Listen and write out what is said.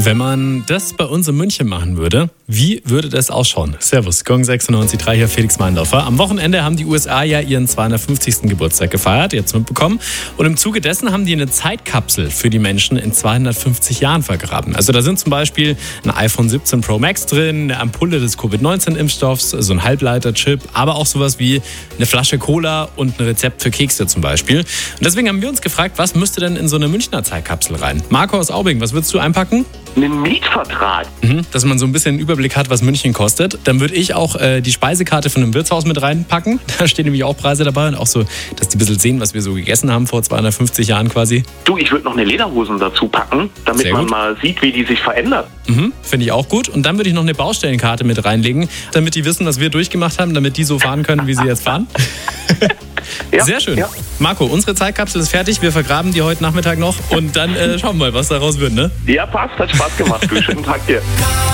Wenn man das bei uns in München machen würde, wie würde das ausschauen? Servus, Gong 96.3 hier, Felix Meindorfer. Am Wochenende haben die USA ja ihren 250. Geburtstag gefeiert, jetzt mitbekommen. Und im Zuge dessen haben die eine Zeitkapsel für die Menschen in 250 Jahren vergraben. Also da sind zum Beispiel ein iPhone 17 Pro Max drin, eine Ampulle des Covid-19-Impfstoffs, so ein Halbleiterchip, aber auch sowas wie eine Flasche Cola und ein Rezept für Kekse zum Beispiel. Und deswegen haben wir uns gefragt, was müsste denn in so eine Münchner Zeitkapsel rein? Marco aus Aubing, was würdest du einpacken? Einen Mietvertrag. Dass man so ein bisschen einen Überblick hat, was München kostet. Dann würde ich auch die Speisekarte von einem Wirtshaus mit reinpacken. Da stehen nämlich auch Preise dabei und auch so, dass die ein bisschen sehen, was wir so gegessen haben vor 250 Jahren quasi. Du, ich würde noch eine Lederhosen dazu packen, damit Sehr man gut. mal sieht, wie die sich verändert. Finde ich auch gut. Und dann würde ich noch eine Baustellenkarte mit reinlegen, damit die wissen, was wir durchgemacht haben, damit die so fahren können, wie sie jetzt fahren. Ja, Sehr schön. Ja. Marco, unsere Zeitkapsel ist fertig. Wir vergraben die heute Nachmittag noch und dann schauen wir mal, was daraus wird, ne? Ja, passt. Hat Spaß gemacht. Du, schönen Tag dir.